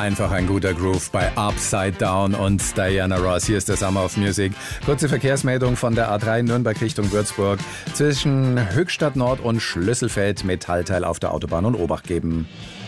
Einfach ein guter Groove bei Upside Down und Diana Ross. Hier ist der Summer of Music. Kurze Verkehrsmeldung von der A3 Nürnberg Richtung Würzburg. Zwischen Höchstadt Nord und Schlüsselfeld Metallteil auf der Autobahn und Obacht geben.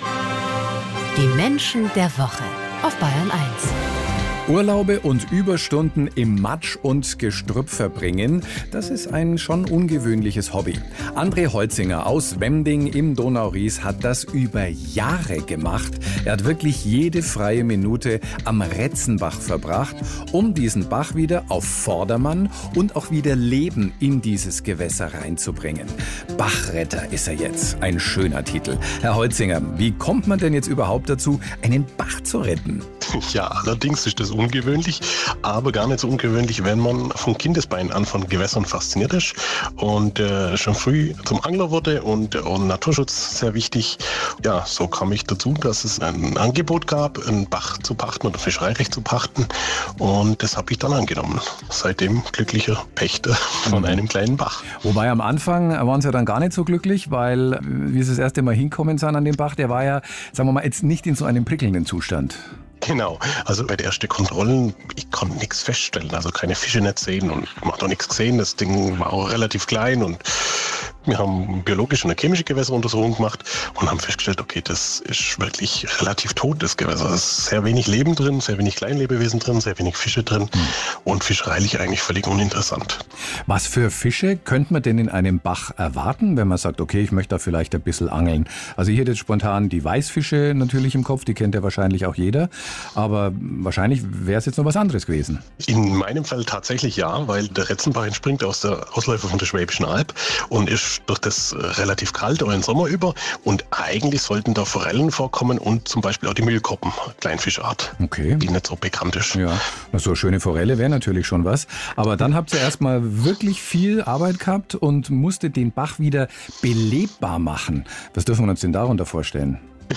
Die Menschen der Woche auf Bayern 1. Urlaube und Überstunden im Matsch und Gestrüpp verbringen, das ist ein schon ungewöhnliches Hobby. André Holzinger aus Wemding im Donauries hat das über Jahre gemacht. Er hat wirklich jede freie Minute am Retzenbach verbracht, um diesen Bach wieder auf Vordermann und auch wieder Leben in dieses Gewässer reinzubringen. Bachretter ist er jetzt. Ein schöner Titel. Herr Holzinger, wie kommt man denn jetzt überhaupt dazu, einen Bach zu retten? Ja, allerdings ist das ungewöhnlich, aber gar nicht so ungewöhnlich, wenn man von Kindesbeinen an von Gewässern fasziniert ist und schon früh zum Angler wurde und Naturschutz sehr wichtig. Ja, so kam ich dazu, dass es ein Angebot gab, einen Bach zu pachten oder Fischereirecht zu pachten, und das habe ich dann angenommen. Seitdem glücklicher Pächter von einem kleinen Bach. Wobei am Anfang waren Sie ja dann gar nicht so glücklich, weil wie Sie das erste Mal hinkommen sind an den Bach, der war ja, sagen wir mal, jetzt nicht in so einem prickelnden Zustand. Genau, also bei den ersten Kontrollen, ich konnte nichts feststellen, also keine Fische nicht sehen und man hat auch nichts gesehen. Das Ding war auch relativ klein und wir haben biologische und chemische Gewässeruntersuchungen gemacht und haben festgestellt, okay, das ist wirklich relativ tot, das Gewässer. Es ist sehr wenig Leben drin, sehr wenig Kleinlebewesen drin, sehr wenig Fische drin und fischereilich eigentlich völlig uninteressant. Was für Fische könnte man denn in einem Bach erwarten, wenn man sagt, okay, ich möchte da vielleicht ein bisschen angeln? Also ich hätte jetzt spontan die Weißfische natürlich im Kopf, die kennt ja wahrscheinlich auch jeder. Aber wahrscheinlich wäre es jetzt noch was anderes gewesen. In meinem Fall tatsächlich ja, weil der Retzenbach entspringt aus der Ausläufer von der Schwäbischen Alb und ist durch das relativ kalt auch im Sommer über. Und eigentlich sollten da Forellen vorkommen und zum Beispiel auch die Mühlkoppen, Kleinfischart, okay, die nicht so bekannt ist. Ja, so eine schöne Forelle wäre natürlich schon was. Aber dann habt ihr erstmal wirklich viel Arbeit gehabt und musstet den Bach wieder belebbar machen. Was dürfen wir uns denn darunter vorstellen?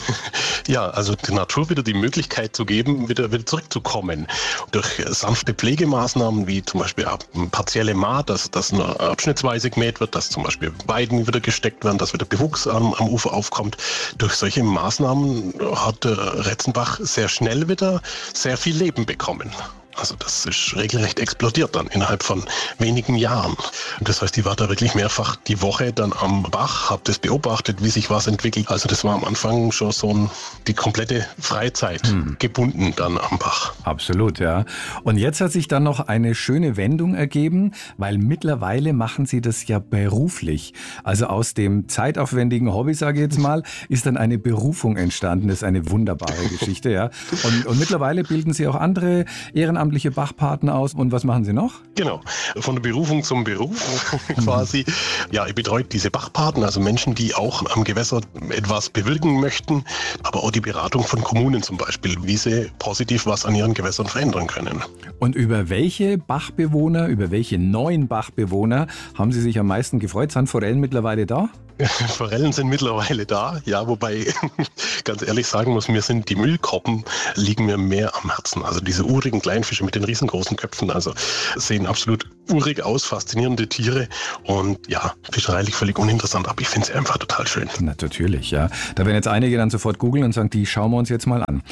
Ja, also der Natur wieder die Möglichkeit zu geben, wieder zurückzukommen. Durch sanfte Pflegemaßnahmen, wie zum Beispiel partielle Maat, dass nur abschnittsweise gemäht wird, dass zum Beispiel Weiden wieder gesteckt werden, dass wieder Bewuchs am Ufer aufkommt. Durch solche Maßnahmen hat der Retzenbach sehr schnell wieder sehr viel Leben bekommen. Also das ist regelrecht explodiert dann innerhalb von wenigen Jahren. Und das heißt, ich war da wirklich mehrfach die Woche dann am Bach, habe das beobachtet, wie sich was entwickelt. Also das war am Anfang schon so die komplette Freizeit gebunden dann am Bach. Absolut, ja. Und jetzt hat sich dann noch eine schöne Wendung ergeben, weil mittlerweile machen Sie das ja beruflich. Also aus dem zeitaufwendigen Hobby, sage ich jetzt mal, ist dann eine Berufung entstanden. Das ist eine wunderbare Geschichte, ja. Und mittlerweile bilden Sie auch andere ehrenamtliche Bachpaten aus. Und was machen Sie noch? Genau, von der Berufung zum Beruf quasi. Ja, ich betreue diese Bachpaten, also Menschen, die auch am Gewässer etwas bewirken möchten, aber auch die Beratung von Kommunen zum Beispiel, wie sie positiv was an ihren Gewässern verändern können. Und über welche Bachbewohner, über welche neuen Bachbewohner haben Sie sich am meisten gefreut? Sind Forellen mittlerweile da? Forellen sind mittlerweile da, ja, wobei ganz ehrlich sagen muss, mir sind die Mühlkoppen liegen mir mehr am Herzen. Also diese urigen Kleinfische mit den riesengroßen Köpfen, also sehen absolut urig aus, faszinierende Tiere und ja, fischereilich völlig uninteressant, aber ich finde sie einfach total schön. Natürlich, ja. Da werden jetzt einige dann sofort googeln und sagen, die schauen wir uns jetzt mal an.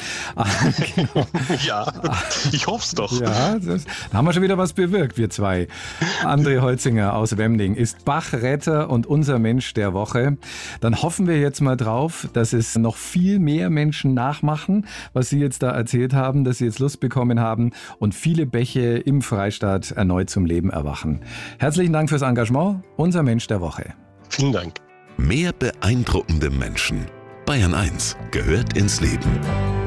Genau. Ja, ich hoffe es doch. Ja, da haben wir schon wieder was bewirkt, wir zwei. André Holzinger aus Wemding ist Bachretter und unser Mensch der Woche. Dann hoffen wir jetzt mal drauf, dass es noch viel mehr Menschen nachmachen, was Sie jetzt da erzählt haben, dass Sie jetzt Lust bekommen haben und viele Bäche im Freistaat erneut zum Leben erwachen. Herzlichen Dank fürs Engagement. Unser Mensch der Woche. Vielen Dank. Mehr beeindruckende Menschen. Bayern 1 gehört ins Leben.